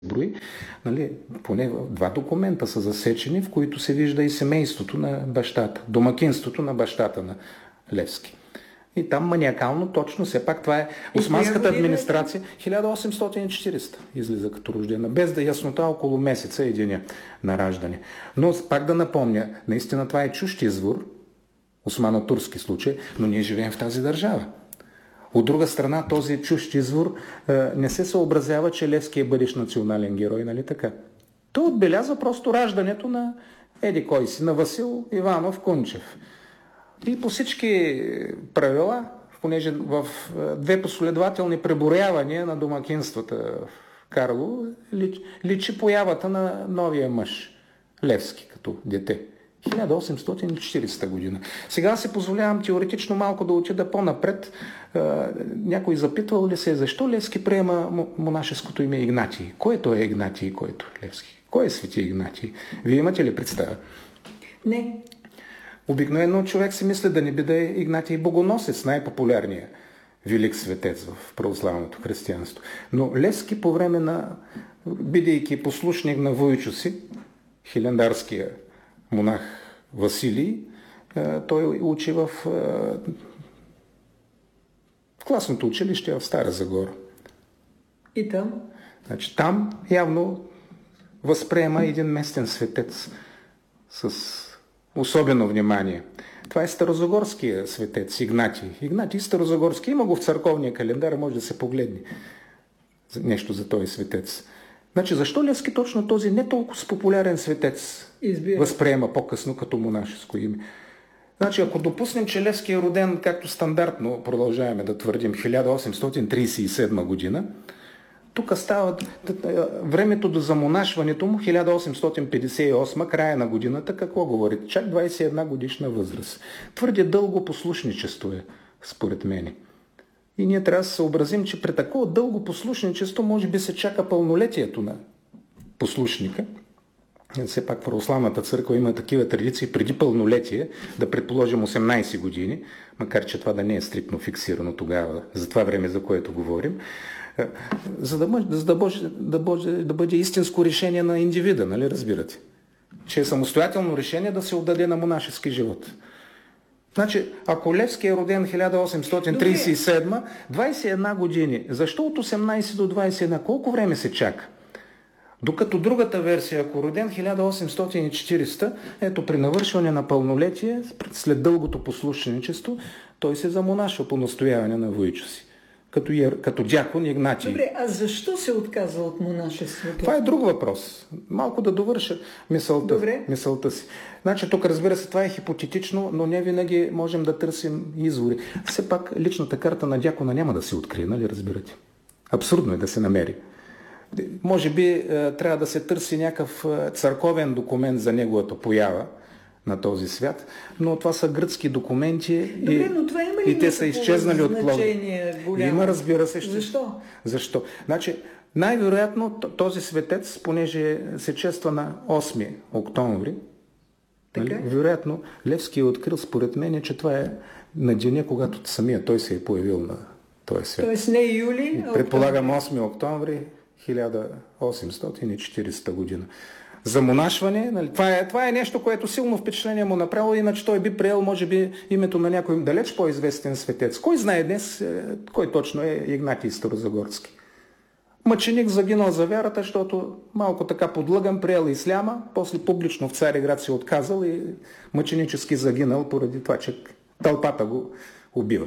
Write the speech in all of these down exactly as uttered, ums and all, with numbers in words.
брои, нали, поне два документа са засечени, в които се вижда и семейството на бащата, домакинството на бащата на Левски. И там маниакално точно, все пак това е османската администрация, хиляда осемстотин и четиридесета излиза като рождена, без да е яснота около месеца и деня на раждане. Но пак да напомня, наистина това е чужд извор, османо-турски случай, но ние живеем в тази държава. От друга страна, този чужд извор е, не се съобразява, че Левски е бъдещ национален герой, нали така? Той отбелязва просто раждането на еди кой си, на Васил Иванов Кунчев. И по всички правила, понеже в две последователни преброявания на домакинствата в Карлово личи появата на новия мъж, Левски, като дете. хиляда осемстотин и четиридесета година. Сега си позволявам теоретично малко да отида по-напред. Някой запитвал ли се защо Левски приема монашеското име Игнатий? Кой е той Игнатий и кой е той Левски? Кой е свети Игнатий? Вие имате ли представа? Не. Обикновено човек си мисли да не би да е Игнатий Богоносец, най-популярният велик светец в православното християнство. Но Левски по време на, бидейки послушник на Войчо си, хилендарския монах Василий, той учи в, в класното училище в Стара Загора. И там? Значи, там явно възприема един местен светец с особено внимание. Това е старозагорския светец Игнатий. Игнатий Старозагорски има го в църковния календар, може да се погледне нещо за този светец. Значи, защо Левски точно този не толкова популярен светец Избира. възприема по-късно като монашеско име? Значи, ако допуснем, че Левски е роден, както стандартно продължаваме да твърдим, хиляда осемстотин тридесет и седма година, тук става времето до замонашването му, хиляда осемстотин петдесет и осма, края на годината, какво говори? Чак двадесет и една годишна възраст. Твърде дълго послушничество е, според мен. И ние трябва да се съобразим, че при такова дълго послушничество може би се чака пълнолетието на послушника. Все пак православната църква има такива традиции преди пълнолетие, да предположим осемнадесет години, макар че това да не е стриктно фиксирано тогава, за това време, за което говорим, за да, може, за да, може, да, може, да бъде истинско решение на индивида, нали разбирате? Че е самостоятелно решение да се отдаде на монашески живот. Значи, ако Левски е роден хиляда осемстотин тридесет и седма, двадесет и една години, защо от осемнадесет до двадесет и една? Колко време се чака? Докато другата версия, ако роден хиляда осемстотин и четиридесета, ето при навършване на пълнолетие, след дългото послушничество, той се замонашва по настояване на Войчо си. Като, като дякон Игнатий. Добре, а защо се отказва от монашеството? Това е друг въпрос. Малко да довърша мисълта, мисълта си. Значи тук, разбира се, това е хипотетично, но не винаги можем да търсим извори. Все пак личната карта на дякона няма да се открие, нали разбирате? Абсурдно е да се намери. Може би трябва да се търси някакъв църковен документ за неговата поява на този свят, но това са гръцки документи. Добре, и, но това има ли и те са изчезнали от значение голямо? Има, разбира се. Ще... Защо? Защо? Значи, най-вероятно този светец, понеже се чества на осми октомври, нали, вероятно Левски е открил, според мен, че това е на деня, когато самия той се е появил на този свят. Тоест не юли, а предполагам осми октомври хиляда осемстотин и четиридесета година. За монашване, нали, това, е, това е нещо, което силно впечатление му направило, иначе той би приел, може би, името на някой далеч по-известен светец. Кой знае днес, кой точно е Игнатий Старозагорски? Мъченик, загинал за вярата, защото малко така подлъган, приел исляма, после публично в Цариград се отказал и мъченически загинал поради това, че тълпата го убива.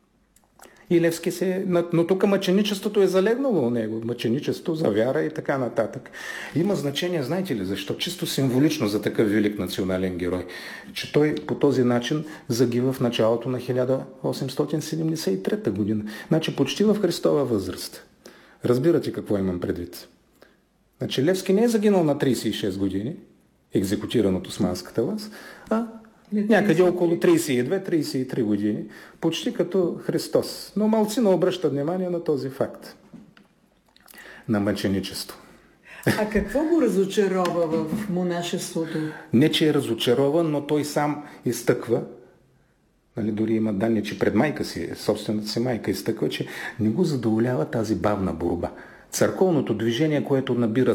И Левски се... Но тук мъченичеството е залегнало у него. Мъченичество за вяра и така нататък. Има значение, знаете ли защо? Чисто символично за такъв велик национален герой. Че той по този начин загива в началото на хиляда осемстотин седемдесет и трета година. Значи почти в Христова възраст. Разбирате какво имам предвид? Значи Левски не е загинал на тридесет и шест години, екзекутиран от османската власт, а някъде около тридесет и две тридесет и три години, почти като Христос. Но малцина обръщат внимание на този факт на мъченичество. А какво го разочарова в монашеството? Не, че е разочарован, но той сам изтъква, нали, дори има данни, че пред майка си, собствената си майка изтъква, че не го задоволява тази бавна борба. църковното движение, което набира